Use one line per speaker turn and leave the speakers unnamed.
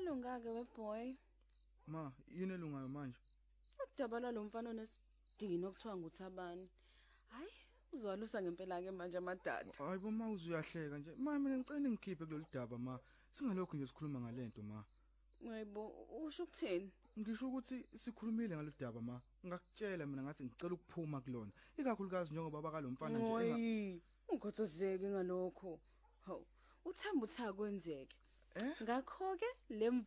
Uyalunga-ke weboy.
Ma, yini elungayo manje?
Ukujabala lo mfana onesidini okuthiwa nguThabani. Hayi, uzwalusa ngempela-ke manje amadada.
Hayi bo ma uyahleka nje. Ma mina ngicela ngikhiphe kulolu daba ma. Singalokho nje sikhuluma ngalento ma.
Hayibo, usho ukuthini?
Ngisho ukuthi sikhulumile ngalolu daba ma. Ngakutshela mina ngathi ngicela ukuphuma kulona. Ikakhulukazi njengoba bakalomfana nje
Hayi, ungikhothozeke ngalokho. Hawu, uthemba uthi akwenzeke. Ngakho ke le